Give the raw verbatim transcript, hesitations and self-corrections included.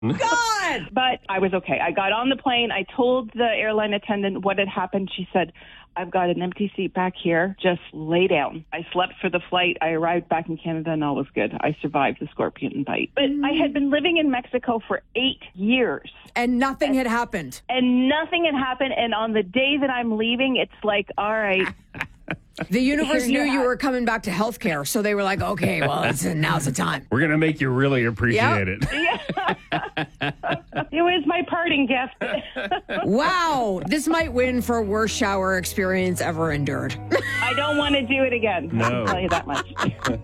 God! But I was okay. I got on the plane. I told the airline attendant what had happened. She said, I've got an empty seat back here. Just lay down. I slept for the flight. I arrived back in Canada and all was good. I survived the scorpion bite. But mm. I had been living in Mexico for eight years. And nothing and, had happened. And nothing had happened. And on the day that I'm leaving, it's like, all right. The universe knew you were coming back to healthcare, so they were like, okay, well, it's, now's the time. We're going to make you really appreciate yep. it. Yeah. It was my parting gift. Wow. This might win for worst shower experience ever endured. I don't want to do it again. No. I'll tell you that much.